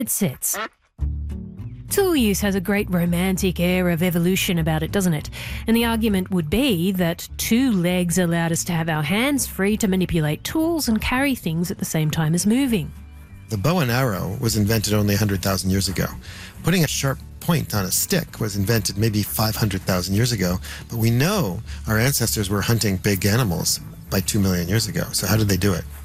it sits. Tool use has a great romantic air of evolution about it, doesn't it? And the argument would be that 2 legs allowed us to have our hands free to manipulate tools and carry things at the same time as moving. The bow and arrow was invented only 100,000 years ago. Putting a sharp point on a stick was invented maybe 500,000 years ago, but we know our ancestors were hunting big animals by 2 million years ago. So how did they do it?